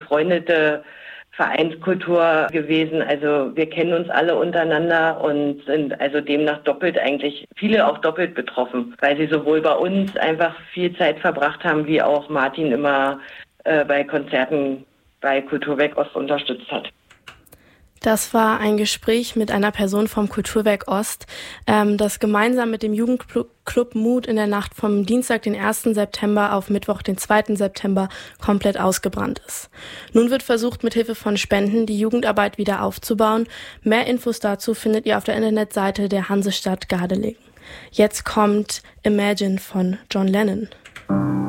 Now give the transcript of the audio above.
befreundete Vereinskultur gewesen. Also wir kennen uns alle untereinander und sind also demnach viele auch doppelt betroffen, weil sie sowohl bei uns einfach viel Zeit verbracht haben, wie auch Martin immer bei Konzerten bei Kulturwerk Ost unterstützt hat. Das war ein Gespräch mit einer Person vom Kulturwerk Ost, das gemeinsam mit dem Jugendclub Mut in der Nacht vom Dienstag, den 1. September auf Mittwoch, den 2. September komplett ausgebrannt ist. Nun wird versucht, mithilfe von Spenden die Jugendarbeit wieder aufzubauen. Mehr Infos dazu findet ihr auf der Internetseite der Hansestadt Gardelegen. Jetzt kommt Imagine von John Lennon.